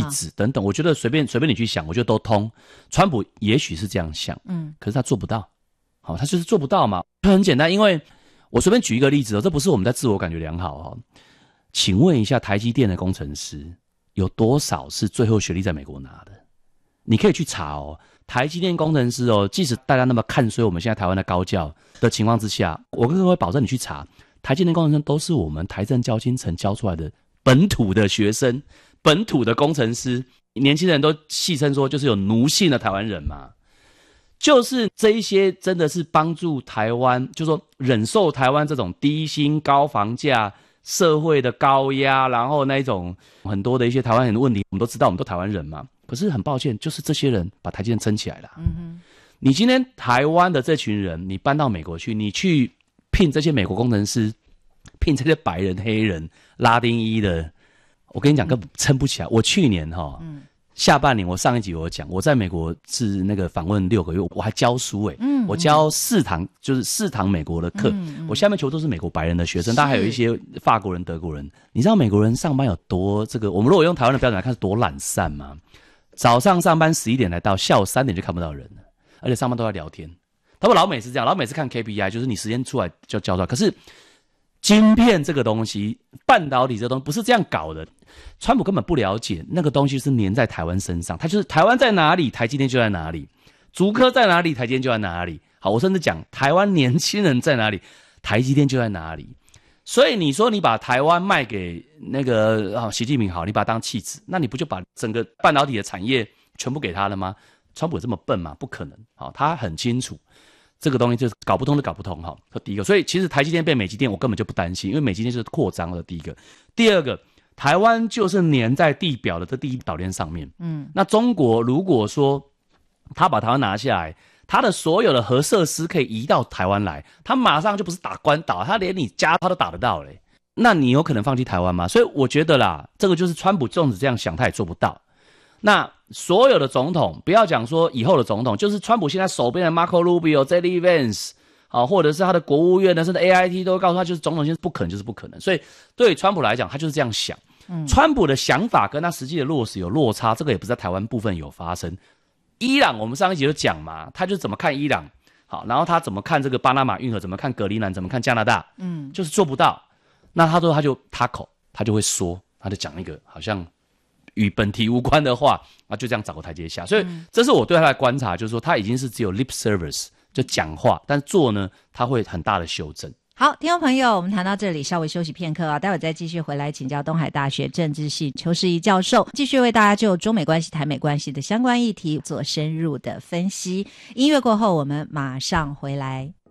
子等等，我觉得随便你去想，我觉得都通。川普也许是这样想，可是他做不到，好，他就是做不到嘛。很简单，因为我随便举一个例子哦，这不是我们在自我感觉良好哦。请问一下，台积电的工程师有多少是最后学历在美国拿的？你可以去查哦。台积电工程师哦，即使大家那么看衰我们现在台湾的高教的情况之下，我跟各位保证，你去查，台积电工程师都是我们台政交青城教出来的本土的学生，本土的工程师，年轻人都戏称说就是有奴性的台湾人嘛。就是这一些真的是帮助台湾，就是说忍受台湾这种低薪高房价社会的高压，然后那一种很多的一些台湾人的问题，我们都知道，我们都台湾人嘛。可是很抱歉，就是这些人把台积电撑起来了。你今天台湾的这群人，你搬到美国去，你去聘这些美国工程师，聘这些白人、黑人、拉丁裔的，我跟你讲，根本撑不起来。我去年下半年，我上一集我讲，我在美国是那个访问6个月，我还教书我教4堂，就是4堂美国的课，我下面全部都是美国白人的学生，当然还有一些法国人、德国人。你知道美国人上班有多这个？我们如果用台湾的标准来看，是多懒散吗？早上上班11点来到，下午3点就看不到人了，而且上班都在聊天。他们老美是这样，老美是看 KPI， 就是你时间出来就交出来。可是晶片这个东西，半导体这个东西不是这样搞的。川普根本不了解那个东西是粘在台湾身上，他就是台湾在哪里，台积电就在哪里；竹科在哪里，台积电就在哪里。好，我甚至讲台湾年轻人在哪里，台积电就在哪里。所以你说你把台湾卖给那个习近平好，你把它当弃子，那你不就把整个半导体的产业全部给他了吗？川普有这么笨吗？不可能。好，他很清楚这个东西就是搞不通就搞不通。好，这第一个。所以其实台积电被美积电我根本就不担心，因为美积电就是扩张了。第一个，第二个，台湾就是粘在地表的这第一岛链上面。那中国如果说他把台湾拿下来，他的所有的核设施可以移到台湾来，他马上就不是打关岛，他连你家他都打得到嘞。那你有可能放弃台湾吗？所以我觉得啦，这个就是川普纵使这样想，他也做不到。那所有的总统，不要讲说以后的总统，就是川普现在手边的 Marco Rubio、J.D. Vance， 或者是他的国务院的，甚至 AIT 都告诉他，就是总统现在不可能，就是不可能。所以对于川普来讲，他就是这样想。川普的想法跟他实际的落实有落差，这个也不是在台湾部分有发生。伊朗，我们上一集就讲嘛，他就怎么看伊朗，好，然后他怎么看这个巴拿马运河，怎么看格陵兰，怎么看加拿大，就是做不到。那他就会说，他就讲一个好像与本题无关的话，就这样找个台阶下。所以这是我对他的观察，就是说他已经是只有 lip service 就讲话，但做呢，他会很大的修正。 好，听众朋友，我们谈到这里，稍微休息片刻啊，待会再继续回来请教东海大学政治系邱世仪教授，继续为大家就中美关系、台美关系的相关议题做深入的分析。音乐过后，我们马上回来。